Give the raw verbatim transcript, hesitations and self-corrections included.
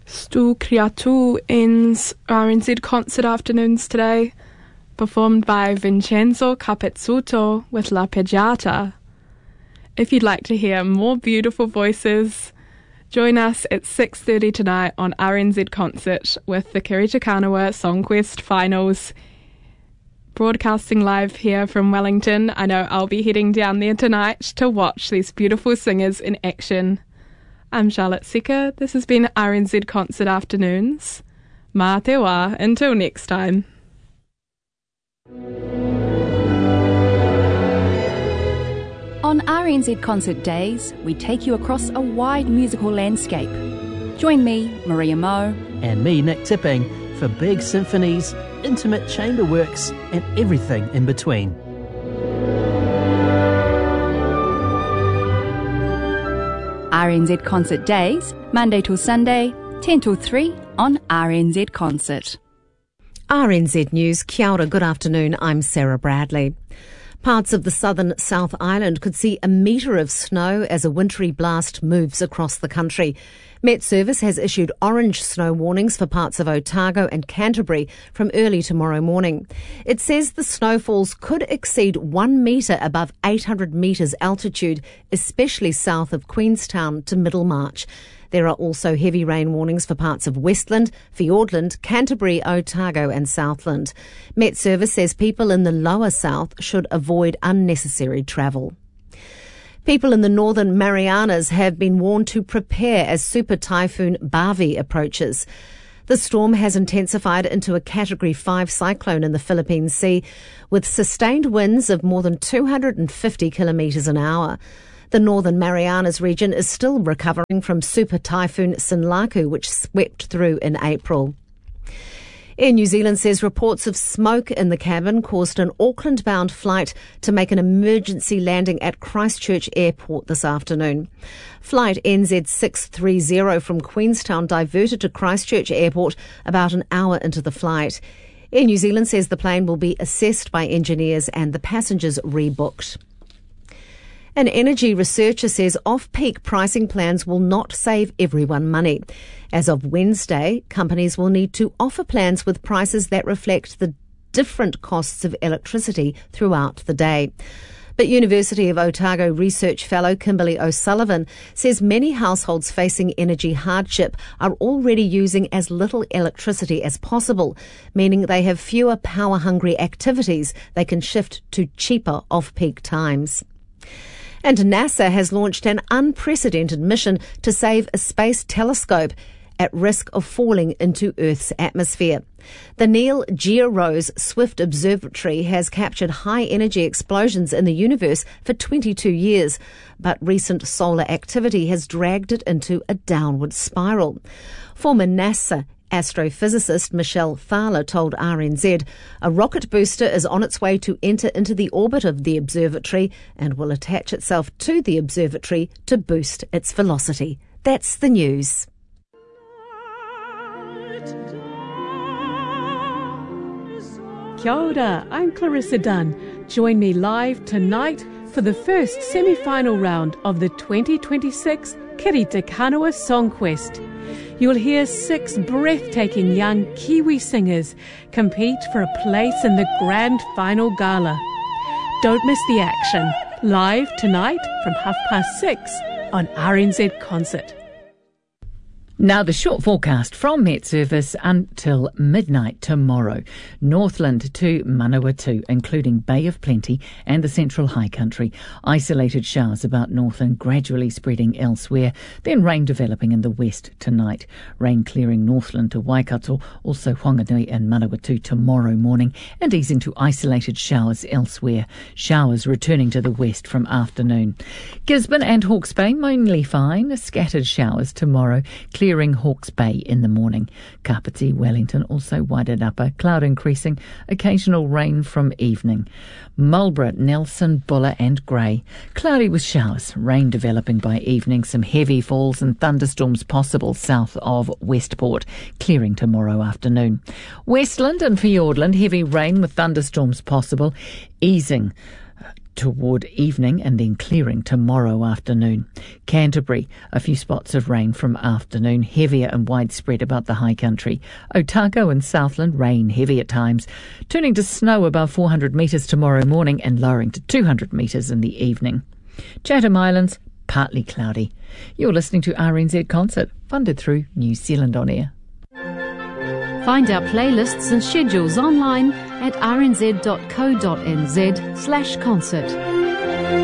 Stu Creatu ends R N Z concert afternoons today, performed by Vincenzo Capezzuto with La Peggiata. If you'd like to hear more beautiful voices, join us at six thirty tonight on R N Z Concert with the Kirita Kanawa Songquest Finals. Broadcasting live here from Wellington. I know I'll be heading down there tonight to watch these beautiful singers in action. I'm Charlotte Secker. This has been R N Z Concert Afternoons. Mā te wā. Until next time. On R N Z Concert Days, we take you across a wide musical landscape. Join me, Maria Moe, and me, Nick Tipping, for big symphonies, intimate chamber works, and everything in between. R N Z Concert Days, Monday till Sunday, ten till three on R N Z Concert. R N Z News, kia ora, good afternoon, I'm Sarah Bradley. Parts of the southern South Island could see a metre of snow as a wintry blast moves across the country. Met Service has issued orange snow warnings for parts of Otago and Canterbury from early tomorrow morning. It says the snowfalls could exceed one metre above eight hundred metres altitude, especially south of Queenstown to Middlemarch. There are also heavy rain warnings for parts of Westland, Fiordland, Canterbury, Otago and Southland. Met Service says people in the lower south should avoid unnecessary travel. People in the northern Marianas have been warned to prepare as super typhoon Bavi approaches. The storm has intensified into a Category five cyclone in the Philippine Sea, with sustained winds of more than two hundred fifty kilometres an hour. The northern Marianas region is still recovering from super typhoon Sinlaku, which swept through in April. Air New Zealand says reports of smoke in the cabin caused an Auckland-bound flight to make an emergency landing at Christchurch Airport this afternoon. Flight N Z six thirty from Queenstown diverted to Christchurch Airport about an hour into the flight. Air New Zealand says the plane will be assessed by engineers and the passengers rebooked. An energy researcher says off-peak pricing plans will not save everyone money. As of Wednesday, companies will need to offer plans with prices that reflect the different costs of electricity throughout the day. But University of Otago research fellow Kimberly O'Sullivan says many households facing energy hardship are already using as little electricity as possible, meaning they have fewer power-hungry activities they can shift to cheaper off-peak times. And NASA has launched an unprecedented mission to save a space telescope at risk of falling into Earth's atmosphere. The Neil Georose Swift Observatory has captured high-energy explosions in the universe for twenty-two years, but recent solar activity has dragged it into a downward spiral. Former NASA astrophysicist Michelle Thaler told R N Z a rocket booster is on its way to enter into the orbit of the observatory and will attach itself to the observatory to boost its velocity. That's the news. Kia ora, I'm Clarissa Dunn. Join me live tonight for the first semi-final round of the twenty twenty-six Kirita Kanawa Songquest. You'll hear six breathtaking young Kiwi singers compete for a place in the grand final gala. Don't miss the action. Live tonight from half past six on R N Z Concert. Now the short forecast from Met Service until midnight tomorrow. Northland to Manawatu, including Bay of Plenty and the Central High Country. Isolated showers about Northland, gradually spreading elsewhere. Then rain developing in the west tonight. Rain clearing Northland to Waikato, also Whanganui and Manawatu tomorrow morning, and easing to isolated showers elsewhere. Showers returning to the west from afternoon. Gisborne and Hawke's Bay mainly fine. Scattered showers tomorrow. Clear Clearing Hawke's Bay in the morning. Kapiti, Wellington, also Wairarapa, cloud increasing, occasional rain from evening. Marlborough, Nelson, Buller and Grey. Cloudy with showers, rain developing by evening, some heavy falls and thunderstorms possible south of Westport, clearing tomorrow afternoon. Westland and Fiordland, heavy rain with thunderstorms possible, easing toward evening and then clearing tomorrow afternoon. Canterbury, a few spots of rain from afternoon, heavier and widespread about the high country. Otago and Southland, rain heavy at times, turning to snow above four hundred metres tomorrow morning and lowering to two hundred metres in the evening. Chatham Islands, partly cloudy. You're listening to R N Z Concert, funded through New Zealand On Air. Find our playlists and schedules online at r n z dot co dot n z slash concert.